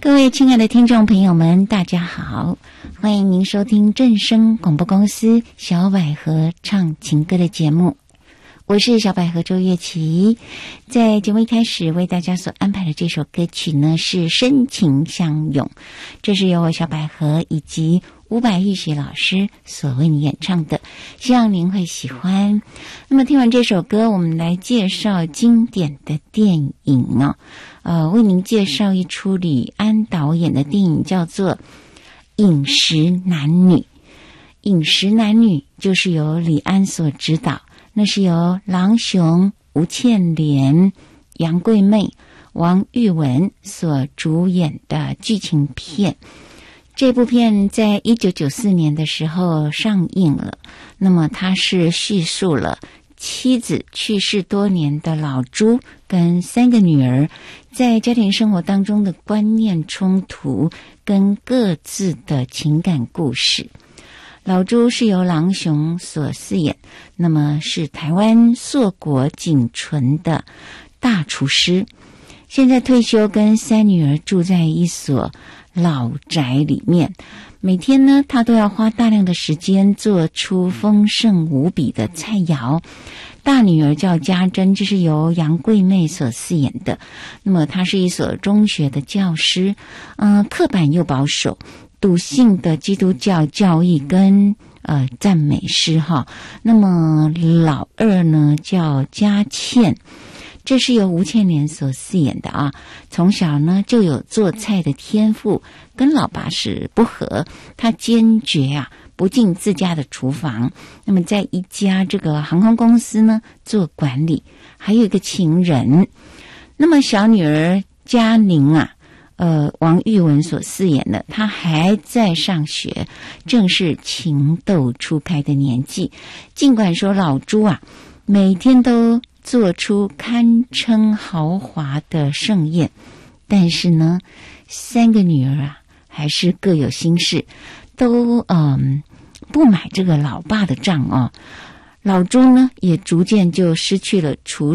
各位亲爱的听众朋友们，大家好，欢迎您收听正声广播公司小百合唱情歌的节目，我是小百合周月琪。在节目一开始为大家所安排的这首歌曲呢，是深情相拥，这是由我小百合以及伍佰玉雪老师所为你演唱的，希望您会喜欢。那么听完这首歌，我们来介绍经典的电影为您介绍一出李安导演的电影，叫做《饮食男女》。《饮食男女》就是由李安所执导，那是由郎雄、吴倩莲、杨贵媚、王玉雯所主演的剧情片。这部片在1994年的时候上映了，那么它是叙述了妻子去世多年的老朱跟3个女儿在家庭生活当中的观念冲突跟各自的情感故事。老朱是由郎雄所饰演，那么是台湾硕果仅存的大厨师，现在退休，跟3女儿住在一所老宅里面，每天呢他都要花大量的时间做出丰盛无比的菜肴。大女儿叫家珍，这是由杨贵媚所饰演的，那么她是一所中学的教师，刻板又保守，笃信的基督教教义跟赞美诗哈。那么老二呢叫佳倩，这是由吴倩莲所饰演的从小呢就有做菜的天赋，跟老爸是不合，他坚决不进自家的厨房，那么在一家这个航空公司呢做管理，还有一个情人。那么小女儿嘉宁王玉雯所饰演的，她还在上学，正是情窦初开的年纪。尽管说老朱每天都做出堪称豪华的盛宴，但是呢3个女儿还是各有心事，都不买这个老爸的账老朱呢也逐渐就失去了厨